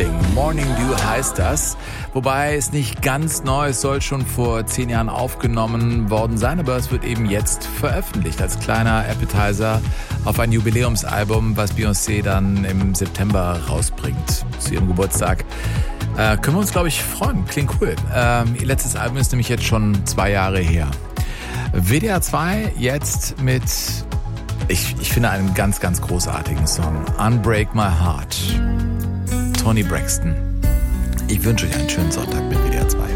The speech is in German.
Liebling. Morning Dew heißt das. Wobei es nicht ganz neu, es soll schon vor 10 Jahren aufgenommen worden sein, aber es wird eben jetzt veröffentlicht als kleiner Appetizer auf ein Jubiläumsalbum, was Beyoncé dann im September rausbringt zu ihrem Geburtstag. Können wir uns, glaube ich, freuen. Klingt cool. Ihr letztes Album ist nämlich jetzt schon 2 Jahre her. WDR 2 jetzt mit, ich finde, einen ganz, ganz großartigen Song. Unbreak My Heart. Toni Braxton. Ich wünsche euch einen schönen Sonntag mit WDR 2.